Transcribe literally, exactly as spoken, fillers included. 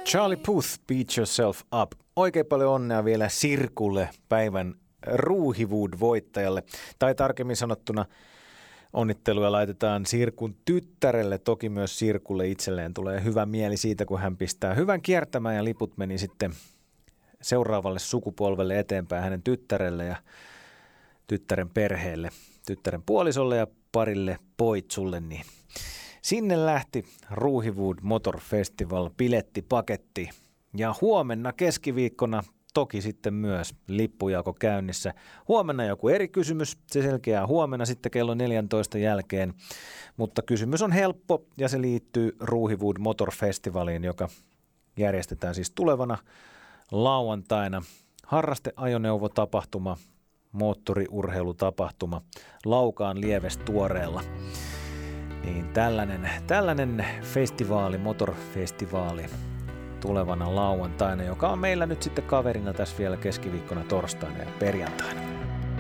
Charlie Puth, Beat Yourself Up. Oikein paljon onnea vielä Sirkulle, päivän Ruuhiwood-voittajalle. Tai tarkemmin sanottuna onnitteluja laitetaan Sirkun tyttärelle. Toki myös Sirkulle itselleen tulee hyvä mieli siitä, kun hän pistää hyvän kiertämään ja liput meni sitten seuraavalle sukupolvelle eteenpäin hänen tyttärelle ja tyttären perheelle, tyttären puolisolle ja parille poitsulle, niin sinne lähti Ruuhiwood Motor Festival bilettipaketti ja huomenna keskiviikkona toki sitten myös lippujako käynnissä. Huomenna joku eri kysymys, se selkeää huomenna sitten kello neljäntoista jälkeen, mutta kysymys on helppo ja se liittyy Ruuhiwood Motor Festivaliin, joka järjestetään siis tulevana lauantaina. Harrasteajoneuvotapahtuma, moottoriurheilutapahtuma Laukaan Lievestuoreella. Niin tällainen, tällainen festivaali, motorfestivaali tulevana lauantaina, joka on meillä nyt sitten kaverina tässä vielä keskiviikkona, torstaina ja perjantaina.